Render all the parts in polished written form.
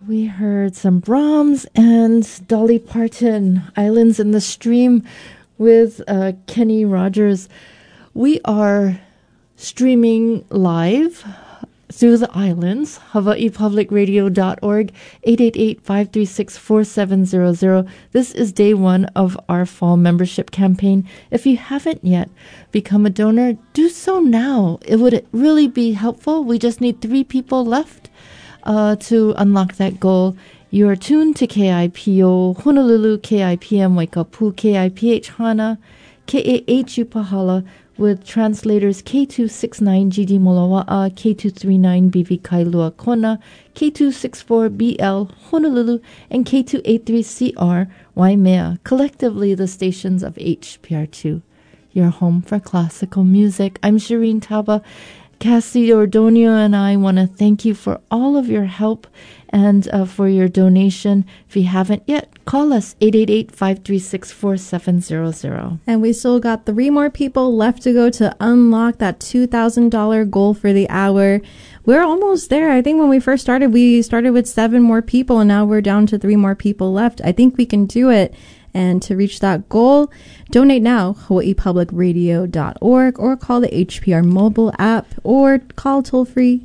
We heard some Brahms and Dolly Parton, Islands in the Stream with Kenny Rogers. We are streaming live through the islands, hawaiipublicradio.org, 888-536-4700. This is day one of our fall membership campaign. If you haven't yet become a donor, do so now. It would really be helpful. We just need 3 people left to unlock that goal. You are tuned to KIPO Honolulu, KIPM Waikapu, KIPH Hana, KAH Upahala, with translators K269 GD Molawa'a, K239 BV Kailua Kona, K264 BL Honolulu, and K283 CR Waimea, collectively the stations of HPR2. Your home for classical music. I'm Shireen Taba. Cassie Ordonio and I want to thank you for all of your help and for your donation. If you haven't yet, call us 888-536-4700. And we still got 3 more people left to go to unlock that $2,000 goal for the hour. We're almost there. I think when we started with 7 more people, and now we're down to 3 more people left. I think we can do it. And to reach that goal, donate now, hawaiipublicradio.org, or call the HPR mobile app, or call toll-free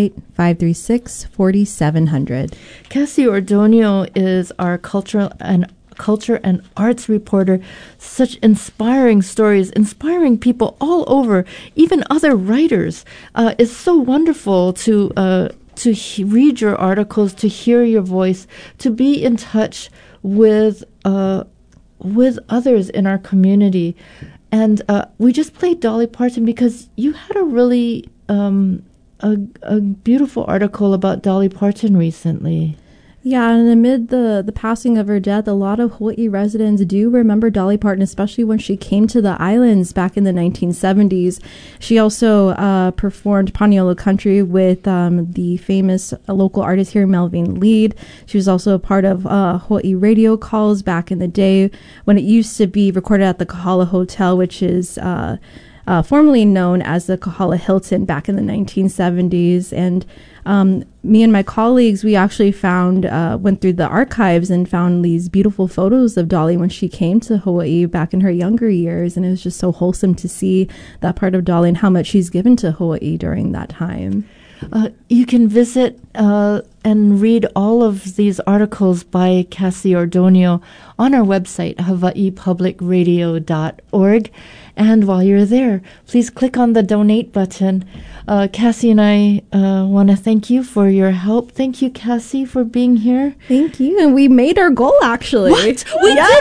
888-536-4700. Cassie Ordonio is our culture and arts reporter. Such inspiring stories, inspiring people all over, even other writers. It's so wonderful to read your articles, to hear your voice, to be in touch with others in our community. And we just played Dolly Parton because you had a really a beautiful article about Dolly Parton recently. Yeah, and amid the passing of her death, a lot of Hawaii residents do remember Dolly Parton, especially when she came to the islands back in the 1970s. She also performed Paniolo Country with the famous local artist here, Melvin Lead. She was also a part of Hawaii radio calls back in the day when it used to be recorded at the Kahala Hotel, which is formerly known as the Kahala Hilton back in the 1970s. And me and my colleagues, we actually went through the archives and found these beautiful photos of Dolly when she came to Hawaii back in her younger years. And it was just so wholesome to see that part of Dolly and how much she's given to Hawaii during that time. You can visit and read all of these articles by Cassie Ordonio on our website, hawaiipublicradio.org. And while you're there, please click on the donate button. Cassie and I want to thank you for your help. Thank you, Cassie, for being here. Thank you. And we made our goal, actually. What? We did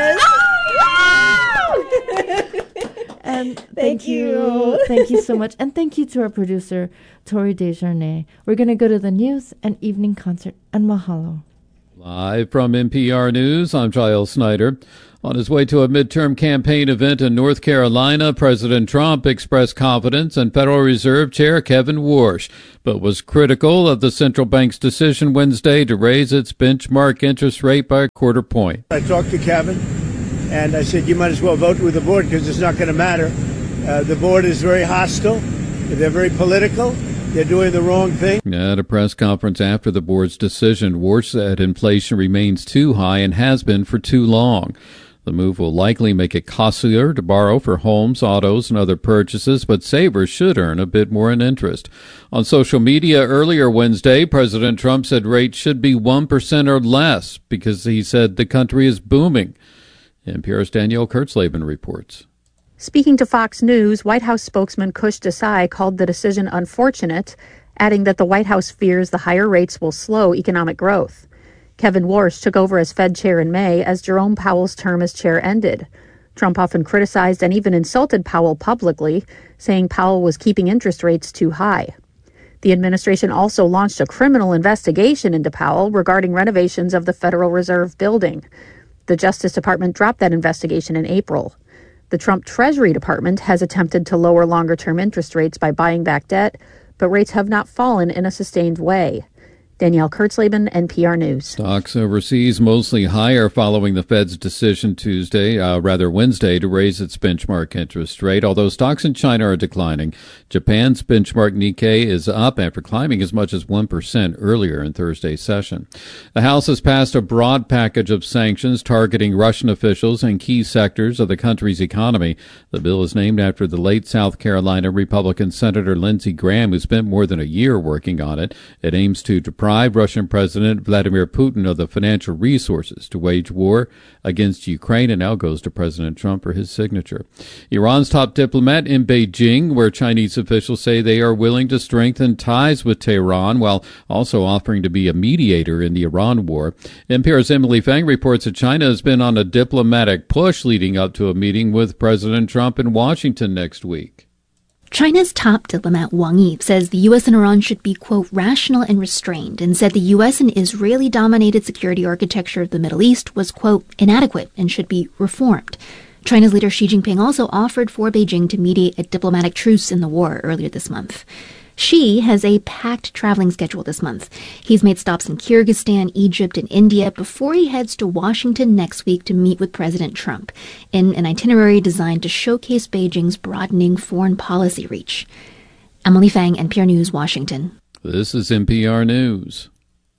it! And thank you. Thank you so much. And thank you to our producer, Tori Desjardins. We're going to go to the news and evening concert. And mahalo. Live from NPR News, I'm Giles Snyder. On his way to a midterm campaign event in North Carolina, President Trump expressed confidence in Federal Reserve Chair Kevin Warsh, but was critical of the central bank's decision Wednesday to raise its benchmark interest rate by a quarter point. I talked to Kevin, and I said, you might as well vote with the board because it's not going to matter. The board is very hostile. They're very political. They're doing the wrong thing. At a press conference after the board's decision, Warsh said inflation remains too high and has been for too long. The move will likely make it costlier to borrow for homes, autos, and other purchases, but savers should earn a bit more in interest. On social media earlier Wednesday, President Trump said rates should be 1% or less because he said the country is booming. NPR's Danielle Kurtzleben reports. Speaking to Fox News, White House spokesman Kush Desai called the decision unfortunate, adding that the White House fears the higher rates will slow economic growth. Kevin Warsh took over as Fed chair in May as Jerome Powell's term as chair ended. Trump often criticized and even insulted Powell publicly, saying Powell was keeping interest rates too high. The administration also launched a criminal investigation into Powell regarding renovations of the Federal Reserve building. The Justice Department dropped that investigation in April. The Trump Treasury Department has attempted to lower longer-term interest rates by buying back debt, but rates have not fallen in a sustained way. Danielle Kurtzleben, NPR News. Stocks overseas mostly higher following the Fed's decision Wednesday, to raise its benchmark interest rate, although stocks in China are declining. Japan's benchmark Nikkei is up after climbing as much as 1% earlier in Thursday's session. The House has passed a broad package of sanctions targeting Russian officials and key sectors of the country's economy. The bill is named after the late South Carolina Republican Senator Lindsey Graham, who spent more than a year working on it. It aims to deprive Russian President Vladimir Putin of the financial resources to wage war against Ukraine, and now goes to President Trump for his signature. Iran's top diplomat in Beijing, where Chinese officials say they are willing to strengthen ties with Tehran while also offering to be a mediator in the Iran war. NPR's Emily Fang reports that China has been on a diplomatic push leading up to a meeting with President Trump in Washington next week. China's top diplomat Wang Yi says the U.S. and Iran should be, quote, rational and restrained, and said the U.S. and Israeli-dominated security architecture of the Middle East was, quote, inadequate and should be reformed. China's leader Xi Jinping also offered for Beijing to mediate a diplomatic truce in the war earlier this month. Xi has a packed traveling schedule this month. He's made stops in Kyrgyzstan, Egypt, and India before he heads to Washington next week to meet with President Trump in an itinerary designed to showcase Beijing's broadening foreign policy reach. Emily Fang, NPR News, Washington. This is NPR News.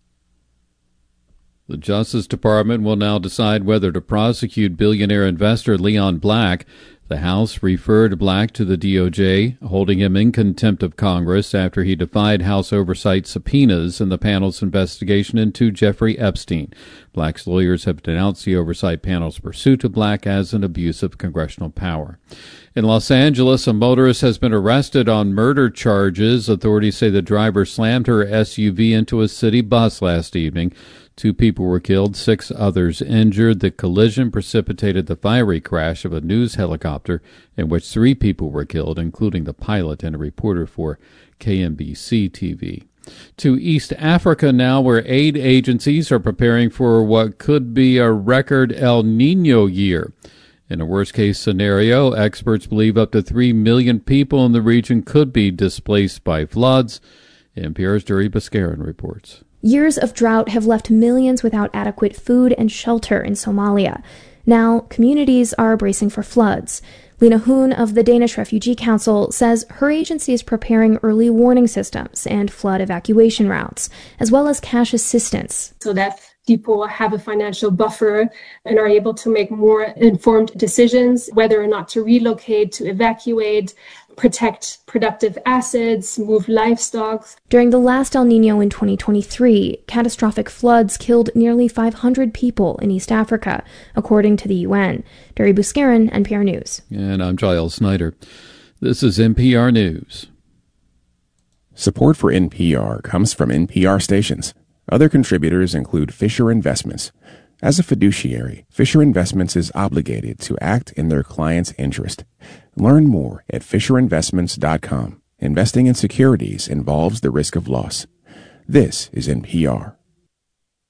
The Justice Department will now decide whether to prosecute billionaire investor Leon Black. The House referred Black to the DOJ, holding him in contempt of Congress after he defied House oversight subpoenas in the panel's investigation into Jeffrey Epstein. Black's lawyers have denounced the oversight panel's pursuit of Black as an abuse of congressional power. In Los Angeles, a motorist has been arrested on murder charges. Authorities say the driver slammed her SUV into a city bus last evening. 2 people were killed, 6 others injured. The collision precipitated the fiery crash of a news helicopter in which 3 people were killed, including the pilot and a reporter for KMBC TV. To East Africa now, where aid agencies are preparing for what could be a record El Niño year. In a worst-case scenario, experts believe up to 3 million people in the region could be displaced by floods. NPR's Duri Bascaran reports. Years of drought have left millions without adequate food and shelter in Somalia. Now, communities are bracing for floods. Lena Hoon of the Danish Refugee Council says her agency is preparing early warning systems and flood evacuation routes, as well as cash assistance, so that people have a financial buffer and are able to make more informed decisions whether or not to relocate, to evacuate, protect productive assets, move livestock. During the last El Niño in 2023, catastrophic floods killed nearly 500 people in East Africa, according to the UN. Duri Bascaran, NPR News. And I'm Giles Snyder. This is NPR News. Support for NPR comes from NPR stations. Other contributors include Fisher Investments. As a fiduciary, Fisher Investments is obligated to act in their client's interest. Learn more at FisherInvestments.com. Investing in securities involves the risk of loss. This is NPR.